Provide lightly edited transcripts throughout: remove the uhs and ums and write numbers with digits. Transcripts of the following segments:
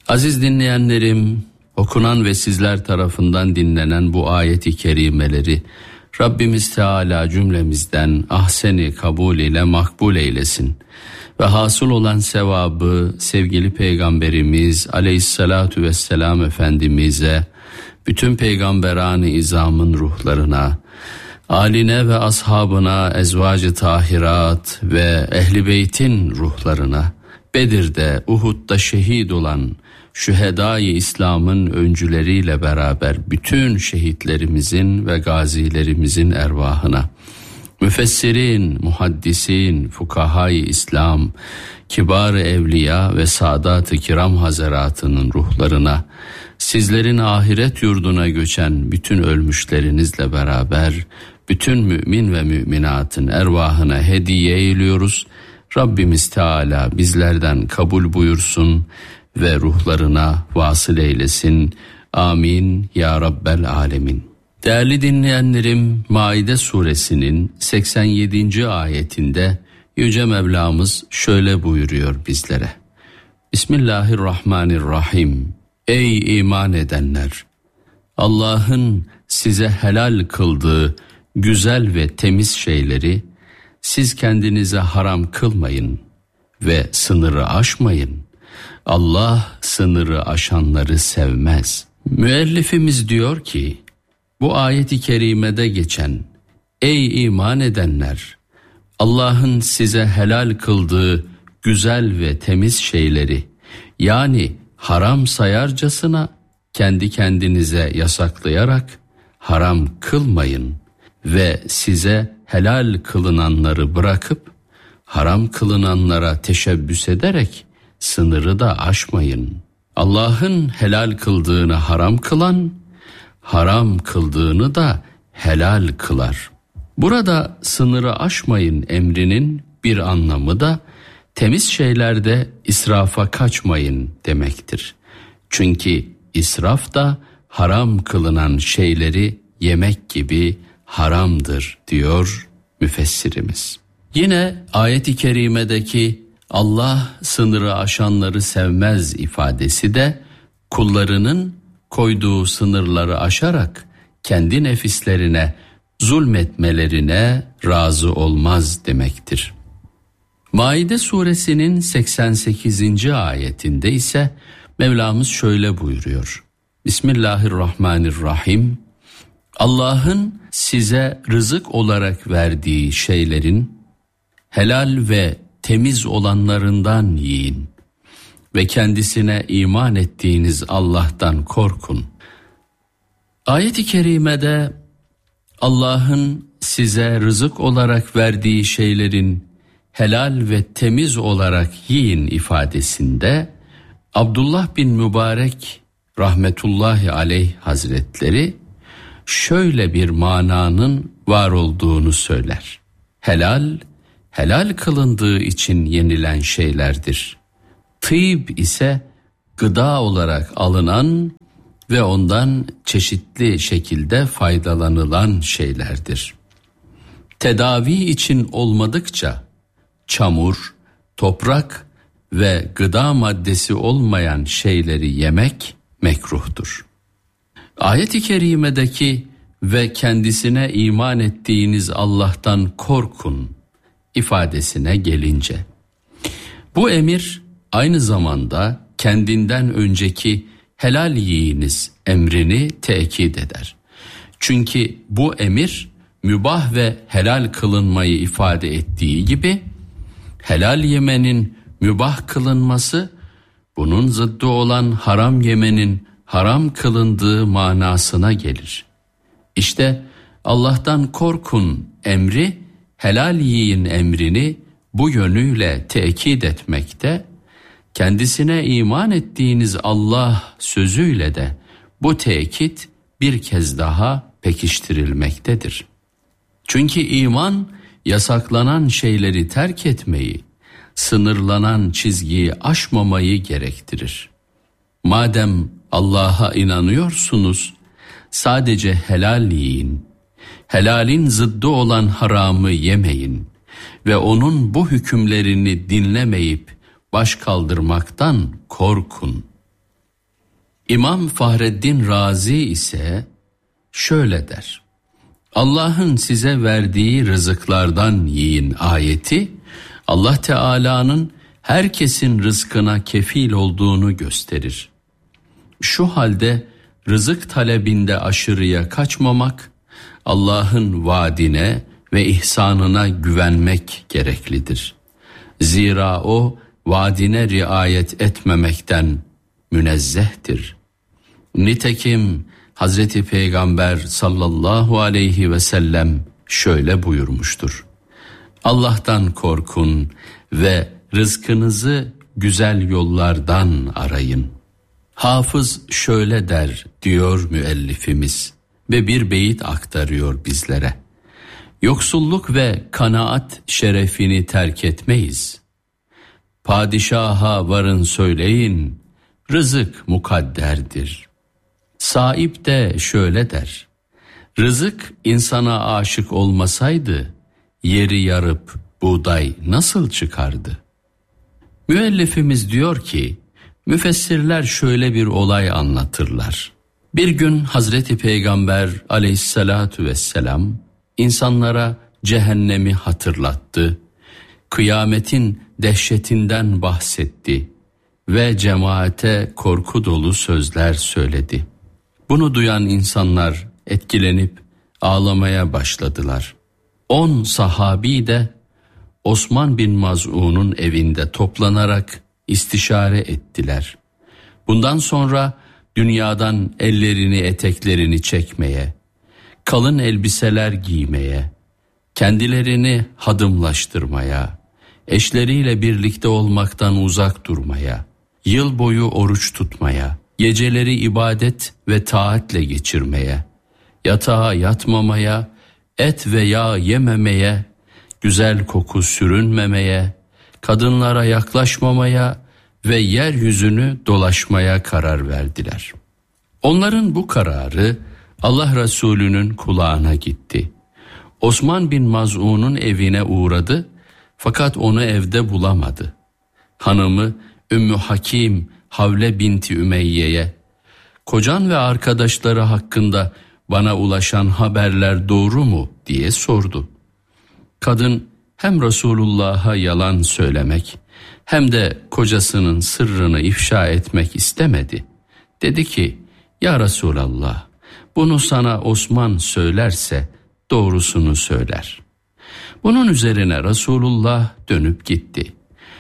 Aziz dinleyenlerim, okunan ve sizler tarafından dinlenen bu ayet-i kerimeleri Rabbimiz Teala cümlemizden ahseni kabul ile makbul eylesin. Ve hasıl olan sevabı sevgili Peygamberimiz Aleyhissalatu vesselam Efendimiz'e, bütün peygamberan-ı izamın ruhlarına, âline ve ashabına, ezvacı tahirat ve ehli beytin ruhlarına, Bedir'de, Uhud'da şehit olan şühedâ-i İslam'ın öncüleriyle beraber bütün şehitlerimizin ve gazilerimizin ervahına, müfessirin, muhaddisin, fukahâ-i İslam, kibar-ı evliya ve saadat-ı kiram hazaratının ruhlarına, sizlerin ahiret yurduna göçen bütün ölmüşlerinizle beraber bütün mümin ve müminatın ervahına hediye eyliyoruz. Rabbimiz Teala bizlerden kabul buyursun ve ruhlarına vasıl eylesin. Amin ya Rabbel Alemin. Değerli dinleyenlerim, Maide suresinin 87. ayetinde Yüce Mevlamız şöyle buyuruyor bizlere. Bismillahirrahmanirrahim. Ey iman edenler! Allah'ın size helal kıldığı güzel ve temiz şeyleri siz kendinize haram kılmayın ve sınırı aşmayın. Allah sınırı aşanları sevmez. Müellifimiz diyor ki, bu ayet-i kerimede geçen ey iman edenler, Allah'ın size helal kıldığı güzel ve temiz şeyleri, yani haram sayarcasına kendi kendinize yasaklayarak haram kılmayın ve size helal kılınanları bırakıp haram kılınanlara teşebbüs ederek sınırı da aşmayın. Allah'ın helal kıldığını haram kılan, haram kıldığını da helal kılar. Burada sınırı aşmayın emrinin bir anlamı da temiz şeylerde israfa kaçmayın demektir. Çünkü israf da haram kılınan şeyleri yemek gibi haramdır diyor müfessirimiz. Yine ayet-i kerimedeki Allah sınırı aşanları sevmez ifadesi de kullarının koyduğu sınırları aşarak kendi nefislerine zulmetmelerine razı olmaz demektir. Maide suresinin 88. ayetinde ise Mevlamız şöyle buyuruyor. Bismillahirrahmanirrahim. Allah'ın size rızık olarak verdiği şeylerin helal ve temiz olanlarından yiyin ve kendisine iman ettiğiniz Allah'tan korkun. Ayet-i kerimede Allah'ın size rızık olarak verdiği şeylerin helal ve temiz olarak yiyin ifadesinde Abdullah bin Mübarek rahmetullahi aleyh hazretleri şöyle bir mananın var olduğunu söyler. Helal kılındığı için yenilen şeylerdir. Tıyb ise gıda olarak alınan ve ondan çeşitli şekilde faydalanılan şeylerdir. Tedavi için olmadıkça çamur, toprak ve gıda maddesi olmayan şeyleri yemek mekruhtur. Ayet-i kerimedeki ve kendisine iman ettiğiniz Allah'tan korkun ifadesine gelince, bu emir aynı zamanda kendinden önceki helal yiyiniz emrini tekit eder. Çünkü bu emir mübah ve helal kılınmayı ifade ettiği gibi helal yemenin mübah kılınması bunun zıddı olan haram yemenin haram kılındığı manasına gelir. İşte Allah'tan korkun emri helal yiyin emrini bu yönüyle tekit etmekte, kendisine iman ettiğiniz Allah sözüyle de bu tekit bir kez daha pekiştirilmektedir. Çünkü iman yasaklanan şeyleri terk etmeyi, sınırlanan çizgiyi aşmamayı gerektirir. Madem Allah'a inanıyorsunuz, sadece helal yiyin, helalin zıddı olan haramı yemeyin ve onun bu hükümlerini dinlemeyip baş kaldırmaktan korkun. İmam Fahreddin Razi ise şöyle der: Allah'ın size verdiği rızıklardan yiyin ayeti, Allah Teala'nın herkesin rızkına kefil olduğunu gösterir. Şu halde rızık talebinde aşırıya kaçmamak, Allah'ın vaadine ve ihsanına güvenmek gereklidir. Zira o vaadine riayet etmemekten münezzehtir. Nitekim Hazreti Peygamber sallallahu aleyhi ve sellem şöyle buyurmuştur: Allah'tan korkun ve rızkınızı güzel yollardan arayın. Hafız şöyle der diyor müellifimiz ve bir beyit aktarıyor bizlere: Yoksulluk ve kanaat şerefini terk etmeyiz. Padişaha varın söyleyin, rızık mukadderdir. Sahip de şöyle der: Rızık insana aşık olmasaydı, yeri yarıp buğday nasıl çıkardı? Müellifimiz diyor ki, müfessirler şöyle bir olay anlatırlar. Bir gün Hazreti Peygamber aleyhissalatu vesselam insanlara cehennemi hatırlattı, kıyametin dehşetinden bahsetti ve cemaate korku dolu sözler söyledi. Bunu duyan insanlar etkilenip ağlamaya başladılar. 10 sahabi de Osman bin Maz'un'un evinde toplanarak istişare ettiler. Bundan sonra dünyadan ellerini eteklerini çekmeye, kalın elbiseler giymeye, kendilerini hadımlaştırmaya, eşleriyle birlikte olmaktan uzak durmaya, yıl boyu oruç tutmaya, geceleri ibadet ve taatle geçirmeye, yatağa yatmamaya, et ve yağ yememeye, güzel koku sürünmemeye, kadınlara yaklaşmamaya ve yeryüzünü dolaşmaya karar verdiler. Onların bu kararı Allah Resulü'nün kulağına gitti. Osman bin Maz'un'un evine uğradı fakat onu evde bulamadı. Hanımı Ümmü Hakim Havle binti Ümeyye'ye, kocan ve arkadaşları hakkında bana ulaşan haberler doğru mu diye sordu. Kadın hem Resulullah'a yalan söylemek hem de kocasının sırrını ifşa etmek istemedi. Dedi ki, ya Resulallah, bunu sana Osman söylerse doğrusunu söyler. Bunun üzerine Resulullah dönüp gitti.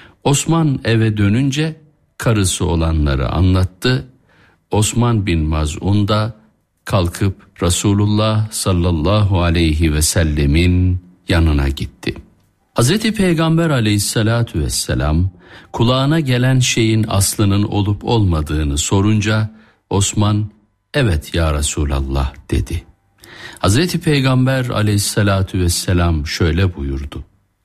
Osman eve dönünce karısı olanları anlattı. Osman bin Maz'un da kalkıp Resulullah sallallahu aleyhi ve sellemin yanına gitti. Hazreti Peygamber aleyhissalatu vesselam kulağına gelen şeyin aslının olup olmadığını sorunca Osman, evet ya Resulallah dedi. Hazreti Peygamber aleyhissalatu vesselam şöyle buyurdu: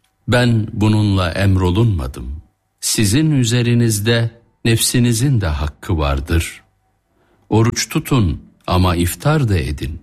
ben bununla emrolunmadım. Sizin üzerinizde nefsinizin de hakkı vardır. Oruç tutun ama iftar da edin.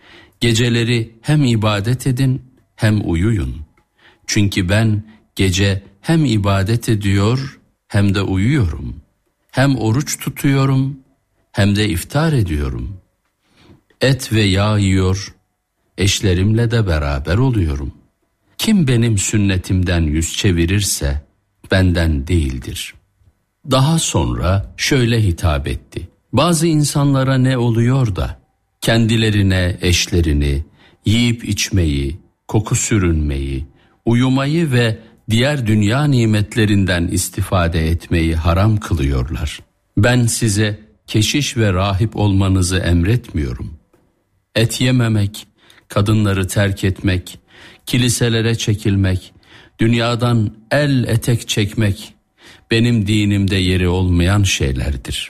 Geceleri hem ibadet edin hem uyuyun. Çünkü ben gece hem ibadet ediyor hem de uyuyorum. Hem oruç tutuyorum hem de iftar ediyorum. Et ve yağ yiyor, eşlerimle de beraber oluyorum. Kim benim sünnetimden yüz çevirirse benden değildir. Daha sonra şöyle hitap etti: bazı insanlara ne oluyor da kendilerine eşlerini, yiyip içmeyi, koku sürünmeyi, uyumayı ve diğer dünya nimetlerinden istifade etmeyi haram kılıyorlar. Ben size keşiş ve rahip olmanızı emretmiyorum. Et yememek, kadınları terk etmek, kiliselere çekilmek, dünyadan el etek çekmek benim dinimde yeri olmayan şeylerdir.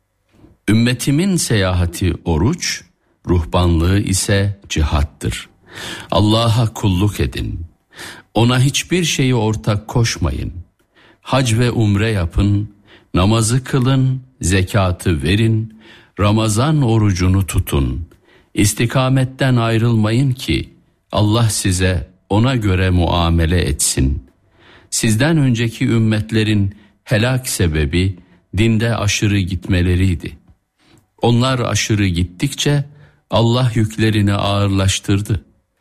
Ümmetimin seyahati oruç, ruhbanlığı ise cihattır. Allah'a kulluk edin. Ona hiçbir şeyi ortak koşmayın. Hac ve umre yapın, namazı kılın, zekatı verin, Ramazan orucunu tutun. İstikametten ayrılmayın ki Allah size ona göre muamele etsin. Sizden önceki ümmetlerin helak sebebi dinde aşırı gitmeleriydi. Onlar aşırı gittikçe Allah yüklerini ağırlaştırdı.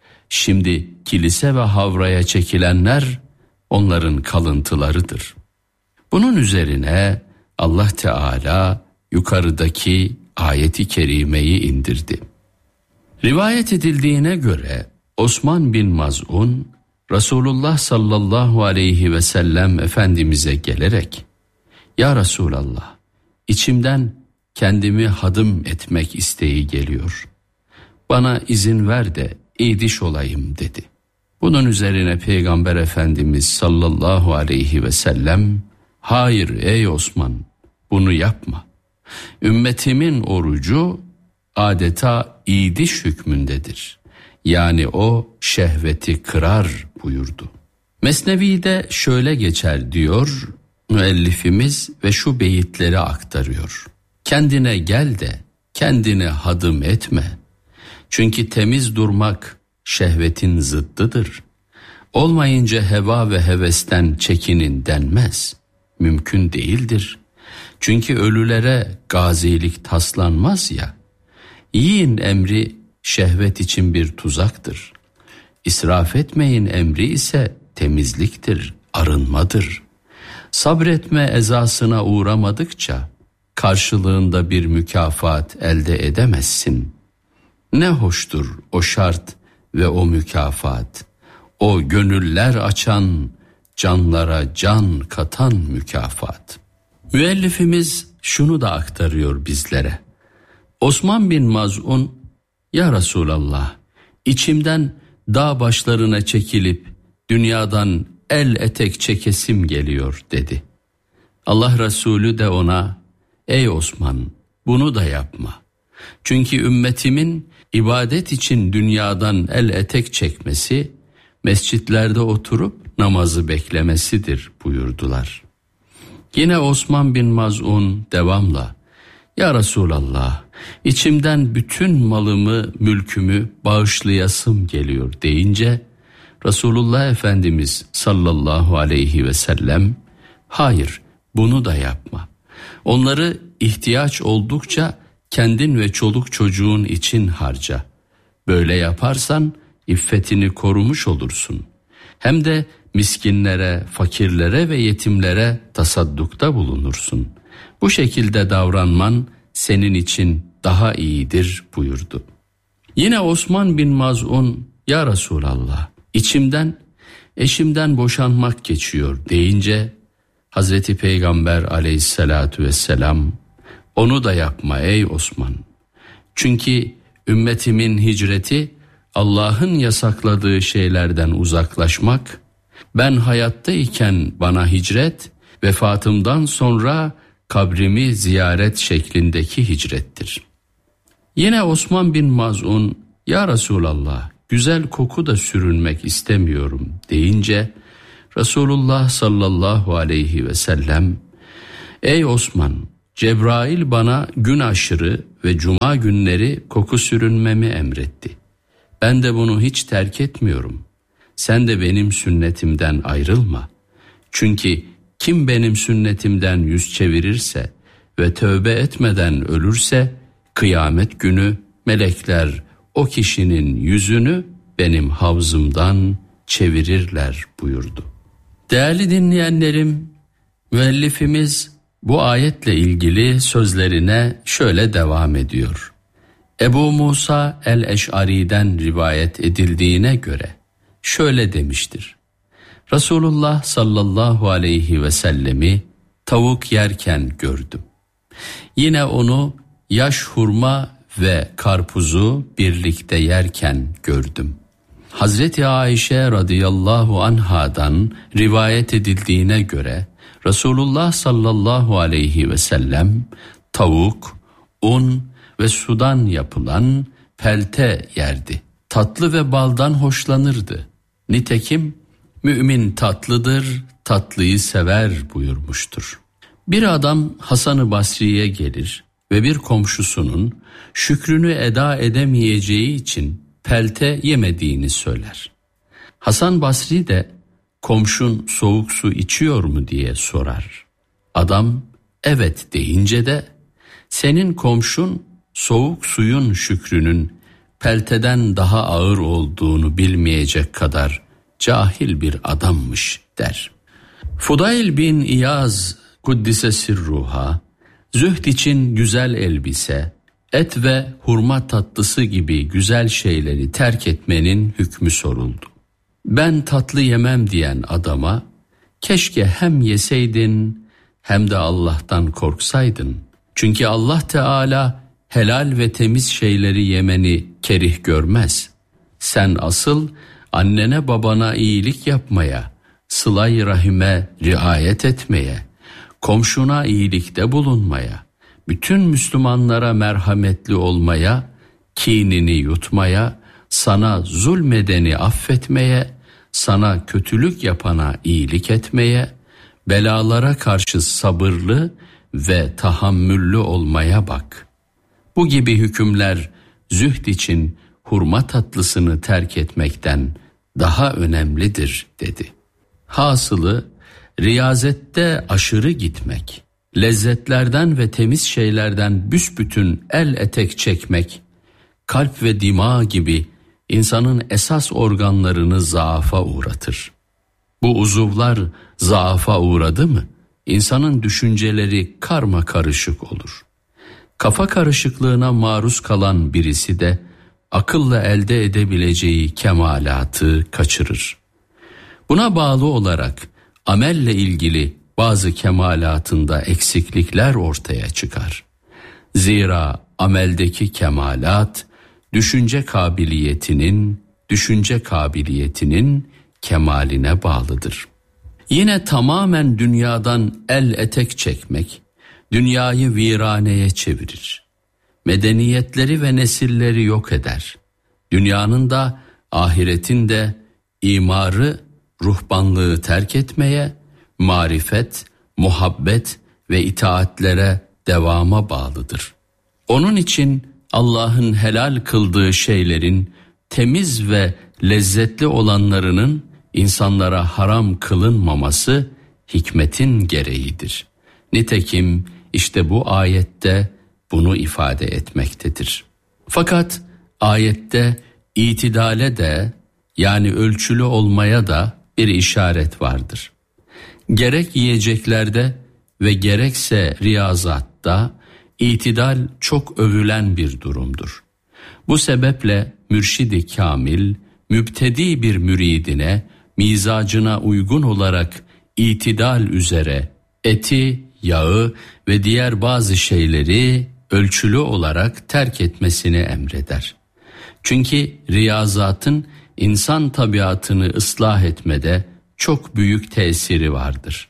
Şimdi kilise ve havraya çekilenler onların kalıntılarıdır. Bunun üzerine Allah Teala yukarıdaki ayeti kerimeyi indirdi. Rivayet edildiğine göre Osman bin Maz'un Resulullah sallallahu aleyhi ve sellem Efendimiz'e gelerek "Ya Resulallah, içimden kendimi hadım etmek isteği geliyor. Bana izin ver de İdiş olayım" dedi. Bunun üzerine Peygamber Efendimiz sallallahu aleyhi ve sellem "Hayır ey Osman, bunu yapma. Ümmetimin orucu adeta İdiş hükmündedir. Yani o şehveti kırar" buyurdu. Mesnevi'de şöyle geçer diyor müellifimiz ve şu beyitleri aktarıyor. "Kendine gel de kendini hadım etme. Çünkü temiz durmak şehvetin zıddıdır. Olmayınca heva ve hevesten çekinin denmez. Mümkün değildir. Çünkü ölülere gazilik taslanmaz ya. Yiyin emri şehvet için bir tuzaktır. İsraf etmeyin emri ise temizliktir, arınmadır. Sabretme ezasına uğramadıkça karşılığında bir mükafat elde edemezsin. Ne hoştur o şart ve o mükafat. O gönüller açan, canlara can katan mükafat." Müellifimiz şunu da aktarıyor bizlere. Osman bin Maz'un "Ya Resulallah, içimden dağ başlarına çekilip dünyadan el etek çekesim geliyor" dedi. Allah Resulü de ona "Ey Osman, bunu da yapma. Çünkü ümmetimin ibadet için dünyadan el etek çekmesi, mescitlerde oturup namazı beklemesidir" buyurdular. Yine Osman bin Maz'un devamla "Ya Resulallah, içimden bütün malımı, mülkümü bağışlayasım geliyor" deyince Resulullah Efendimiz sallallahu aleyhi ve sellem "Hayır, bunu da yapma. Onları ihtiyaç oldukça kendin ve çoluk çocuğun için harca. Böyle yaparsan iffetini korumuş olursun. Hem de miskinlere, fakirlere ve yetimlere tasaddukta bulunursun. Bu şekilde davranman senin için daha iyidir" buyurdu. Yine Osman bin Maz'un "Ya Resulallah, içimden eşimden boşanmak geçiyor" deyince Hazreti Peygamber aleyhissalatu vesselam "Onu da yapma ey Osman. Çünkü ümmetimin hicreti Allah'ın yasakladığı şeylerden uzaklaşmak, ben hayattayken bana hicret, vefatımdan sonra kabrimi ziyaret şeklindeki hicrettir." Yine Osman bin Maz'un "Ya Resulallah, güzel koku da sürünmek istemiyorum" deyince Resulullah sallallahu aleyhi ve sellem "Ey Osman, Cebrail bana gün aşırı ve cuma günleri koku sürünmemi emretti. Ben de bunu hiç terk etmiyorum. Sen de benim sünnetimden ayrılma. Çünkü kim benim sünnetimden yüz çevirirse ve tövbe etmeden ölürse kıyamet günü melekler o kişinin yüzünü benim havzımdan çevirirler" buyurdu. Değerli dinleyenlerim, müellifimiz bu ayetle ilgili sözlerine şöyle devam ediyor. Ebu Musa el-Eş'ari'den rivayet edildiğine göre şöyle demiştir. Resulullah sallallahu aleyhi ve sellemi tavuk yerken gördüm. Yine onu yaş hurma ve karpuzu birlikte yerken gördüm. Hazreti Ayşe radıyallahu anhadan rivayet edildiğine göre Resulullah sallallahu aleyhi ve sellem tavuk, un ve sudan yapılan pelte yerdi. Tatlı ve baldan hoşlanırdı. Nitekim mümin tatlıdır, tatlıyı sever buyurmuştur. Bir adam Hasan-ı Basri'ye gelir ve bir komşusunun şükrünü eda edemeyeceği için pelte yemediğini söyler. Hasan Basri de komşun soğuk su içiyor mu diye sorar. Adam evet deyince de Senin komşun soğuk suyun şükrünün pelteden daha ağır olduğunu bilmeyecek kadar cahil bir adammış der. Fudayl bin İyaz Kuddise Sirruha, zühd için güzel elbise, et ve hurma tatlısı gibi güzel şeyleri terk etmenin hükmü soruldu. Ben tatlı yemem diyen adama, keşke hem yeseydin hem de Allah'tan korksaydın. Çünkü Allah Teala helal ve temiz şeyleri yemeni kerih görmez. Sen asıl annene babana iyilik yapmaya, sıla-i rahime riayet etmeye, komşuna iyilikte bulunmaya, bütün Müslümanlara merhametli olmaya, kinini yutmaya, sana zulmedeni affetmeye, sana kötülük yapana iyilik etmeye, belalara karşı sabırlı ve tahammüllü olmaya bak. Bu gibi hükümler zühd için hurma tatlısını terk etmekten daha önemlidir dedi. Hasılı riyazette aşırı gitmek, lezzetlerden ve temiz şeylerden büsbütün el etek çekmek, kalp ve dima gibi insanın esas organlarını zaafa uğratır. Bu uzuvlar zaafa uğradı mı, insanın düşünceleri karma karışık olur. Kafa karışıklığına maruz kalan birisi de akılla elde edebileceği kemalatı kaçırır. Buna bağlı olarak amelle ilgili bazı kemalatında eksiklikler ortaya çıkar. Zira ameldeki kemalat düşünce kabiliyetinin kemaline bağlıdır. Yine tamamen dünyadan el etek çekmek dünyayı viraneye çevirir. Medeniyetleri ve nesilleri yok eder. Dünyanın da ahiretin de imarı, ruhbanlığı terk etmeye, marifet, muhabbet ve itaatlere devama bağlıdır. Onun için Allah'ın helal kıldığı şeylerin temiz ve lezzetli olanlarının insanlara haram kılınmaması hikmetin gereğidir. Nitekim işte bu ayette bunu ifade etmektedir. Fakat ayette itidale de, yani ölçülü olmaya da bir işaret vardır. Gerek yiyeceklerde ve gerekse riyazatta itidal çok övülen bir durumdur. Bu sebeple mürşid-i kamil, mübtedi bir müridine mizacına uygun olarak itidal üzere eti, yağı ve diğer bazı şeyleri ölçülü olarak terk etmesini emreder. Çünkü riyazatın insan tabiatını ıslah etmede çok büyük tesiri vardır.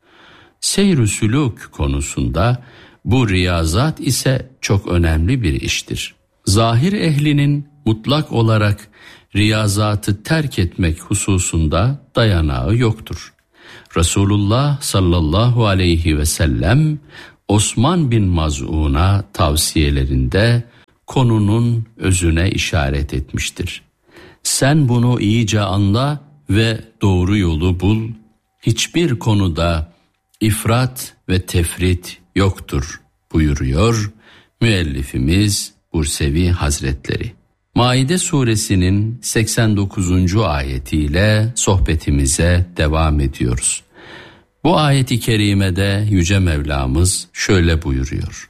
Seyr-ü sülûk konusunda bu riyazat ise çok önemli bir iştir. Zahir ehlinin mutlak olarak riyazatı terk etmek hususunda dayanağı yoktur. Resulullah sallallahu aleyhi ve sellem Osman bin Maz'un'a tavsiyelerinde konunun özüne işaret etmiştir. Sen bunu iyice anla ve doğru yolu bul. Hiçbir konuda ifrat ve tefrit yoktur buyuruyor müellifimiz Bursevi Hazretleri. Maide suresinin 89. ayetiyle sohbetimize devam ediyoruz. Bu ayeti kerimede Yüce Mevlamız şöyle buyuruyor.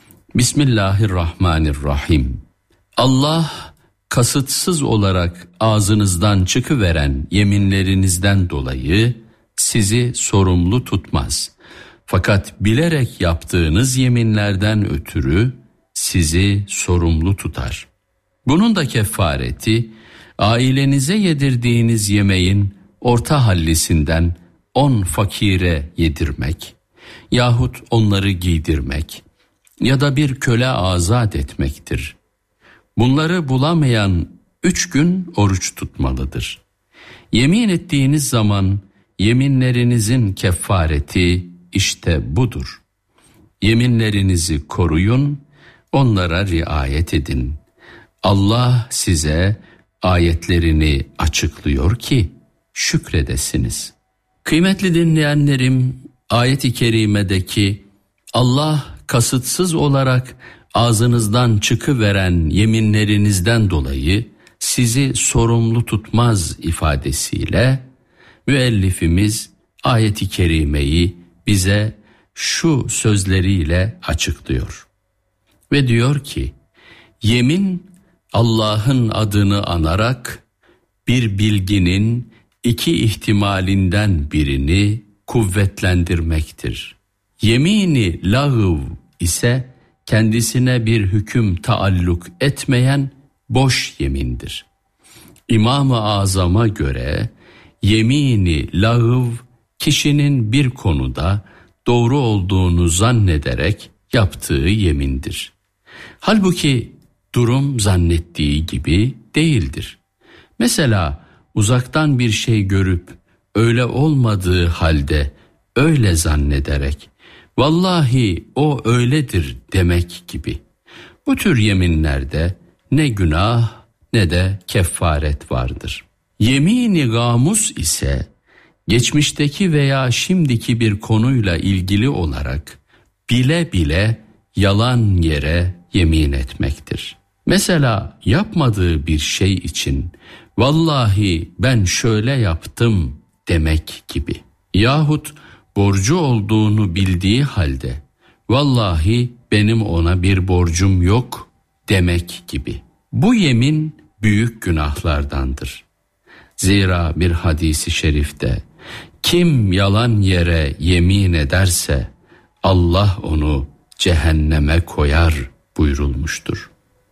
Bismillahirrahmanirrahim. Allah kasıtsız olarak ağzınızdan çıkıveren yeminlerinizden dolayı sizi sorumlu tutmaz. Fakat bilerek yaptığınız yeminlerden ötürü sizi sorumlu tutar. Bunun da kefareti, ailenize yedirdiğiniz yemeğin orta hallisinden 10 fakire yedirmek yahut onları giydirmek ya da bir köle azat etmektir. Bunları bulamayan 3 gün oruç tutmalıdır. Yemin ettiğiniz zaman yeminlerinizin kefareti işte budur. Yeminlerinizi koruyun, onlara riayet edin. Allah size ayetlerini açıklıyor ki şükredesiniz. Kıymetli dinleyenlerim, ayet-i kerimedeki Allah kasıtsız olarak ağzınızdan çıkıveren yeminlerinizden dolayı sizi sorumlu tutmaz ifadesiyle müellifimiz ayet-i kerimeyi bize şu sözleriyle açıklıyor. Ve diyor ki, yemin Allah'ın adını anarak bir bilginin iki ihtimalinden birini kuvvetlendirmektir. Yemini lağv ise kendisine bir hüküm taalluk etmeyen boş yemindir. İmam-ı Azam'a göre yemini lağv kişinin bir konuda doğru olduğunu zannederek yaptığı yemindir. Halbuki durum zannettiği gibi değildir. Mesela uzaktan bir şey görüp öyle olmadığı halde öyle zannederek vallahi o öyledir demek gibi. Bu tür yeminlerde ne günah ne de kefaret vardır. Yemin-i gamus ise geçmişteki veya şimdiki bir konuyla ilgili olarak bile bile yalan yere yemin etmektir. Mesela yapmadığı bir şey için vallahi ben şöyle yaptım demek gibi. Yahut borcu olduğunu bildiği halde vallahi benim ona bir borcum yok demek gibi. Bu yemin büyük günahlardandır. Zira bir hadisi şerifte kim yalan yere yemin ederse Allah onu cehenneme koyar buyurulmuştur.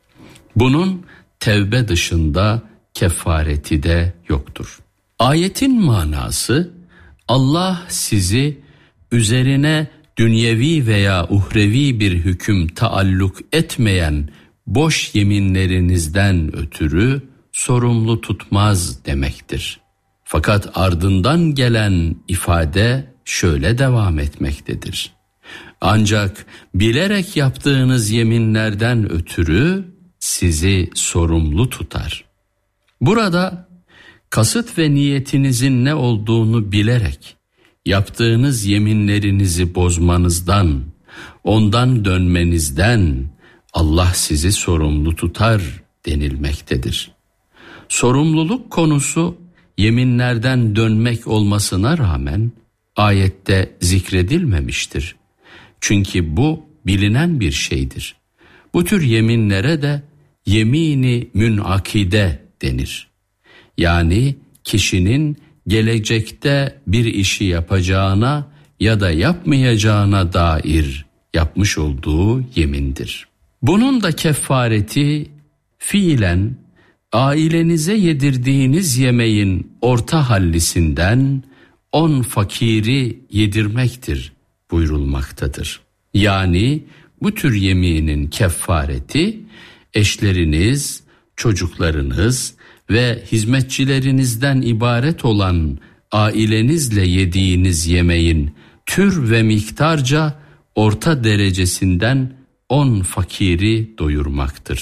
Bunun tevbe dışında kefareti de yoktur. Ayetin manası Allah sizi üzerine dünyevi veya uhrevi bir hüküm taalluk etmeyen boş yeminlerinizden ötürü sorumlu tutmaz demektir. Fakat ardından gelen ifade şöyle devam etmektedir. Ancak bilerek yaptığınız yeminlerden ötürü sizi sorumlu tutar. Burada kasıt ve niyetinizin ne olduğunu bilerek yaptığınız yeminlerinizi bozmanızdan, ondan dönmenizden Allah sizi sorumlu tutar denilmektedir. Sorumluluk konusu yeminlerden dönmek olmasına rağmen ayette zikredilmemiştir. Çünkü bu bilinen bir şeydir. Bu tür yeminlere de yemini münakide denir. Yani kişinin gelecekte bir işi yapacağına ya da yapmayacağına dair yapmış olduğu yemindir. Bunun da kefareti fiilen ailenize yedirdiğiniz yemeğin orta hallisinden 10 fakiri yedirmektir buyurulmaktadır. Yani bu tür yeminin kefareti eşleriniz, çocuklarınız ve hizmetçilerinizden ibaret olan ailenizle yediğiniz yemeğin tür ve miktarca orta derecesinden 10 fakiri doyurmaktır.